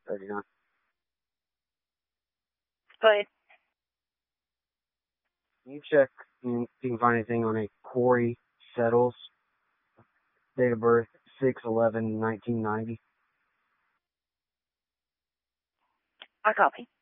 39. But Can you check if you can find anything on a Corey Settles, date of birth 6/11/1990? I copy.